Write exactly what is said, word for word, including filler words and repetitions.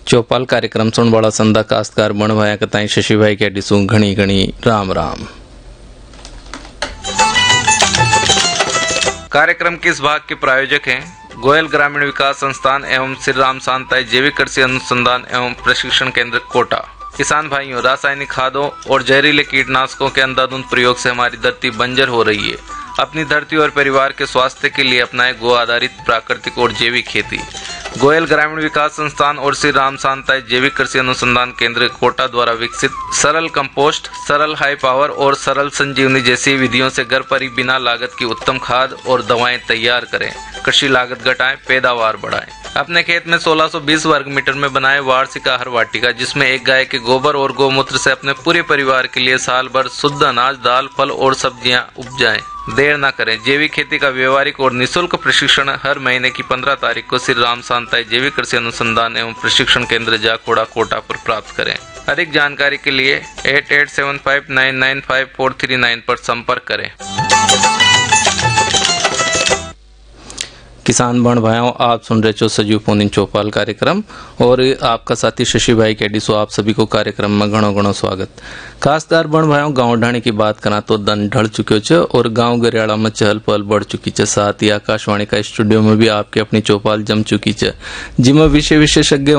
चौपाल कार्यक्रम सुन वाला संदा काश्तकार बण भाया कताई शशि भाई के डिसू घणी घणी राम राम। कार्यक्रम के इस भाग के प्रायोजक हैं गोयल ग्रामीण विकास संस्थान एवं श्री राम शांताई जैविक कृषि अनुसंधान एवं प्रशिक्षण केंद्र कोटा। किसान भाइयों, रासायनिक खादों और जहरीले कीटनाशकों के अंधाधुंध प्रयोग से हमारी धरती बंजर हो रही है। अपनी धरती और परिवार के स्वास्थ्य के लिए अपनाएं गो आधारित प्राकृतिक और जैविक खेती। गोयल ग्रामीण विकास संस्थान और श्री राम शांताई जैविक कृषि अनुसंधान केंद्र कोटा द्वारा विकसित सरल कंपोस्ट, सरल हाई पावर और सरल संजीवनी जैसी विधियों से घर पर ही बिना लागत की उत्तम खाद और दवाएं तैयार करें, कृषि लागत घटाएं, पैदावार बढ़ाएं। अपने खेत में सोलह सौ बीस वर्ग मीटर में बनाए वार्षिक आहार वाटिका, जिसमें एक गाय के गोबर और गौमूत्र से अपने पूरे परिवार के लिए साल भर शुद्ध अनाज, दाल, फल और सब्जियां उपजाएं। देर न करें, जैविक खेती का व्यवहारिक और निःशुल्क प्रशिक्षण हर महीने की पंद्रह तारीख को श्री राम शांताई जैविक कृषि अनुसंधान एवं प्रशिक्षण केंद्र जाकोड़ा कोटा पर प्राप्त करें। अधिक जानकारी के लिए eight eight seven five nine nine five four three nine पर संपर्क करें। किसान बण भाइयों, आप सुन रहे हो सजीव पोंदिन चौपाल कार्यक्रम और आपका साथी शशि भाई के डिसो आप सभी को कार्यक्रम में घणो घणो स्वागत। खासदार बण भाइयों, गांव ढाणी की बात करा तो दिन ढल चुक्यो छे और गांव गरियाड़ा में चहल पहल बढ़ चुकी है। साथ ही आकाशवाणी का स्टूडियो में भी आपकी अपनी चौपाल जम चुकी है, जिसमें विषय विशेषज्ञ